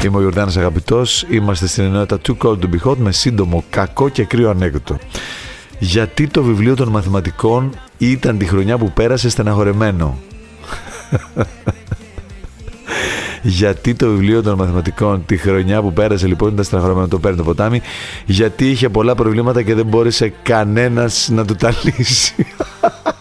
Είμαι ο Ιορδάνης Αγαπητός. Είμαστε στην ενότητα Too Cold to Be Hot με σύντομο, κακό και κρύο ανέκδοτο. Γιατί το βιβλίο των μαθηματικών ήταν τη χρονιά που πέρασε στεναχωρεμένο? Γιατί το βιβλίο των μαθηματικών τη χρονιά που πέρασε λοιπόν ήταν στεναχωρεμένο? Το παίρνει το ποτάμι. Γιατί είχε πολλά προβλήματα και δεν μπόρεσε κανένας να του τα λύσει.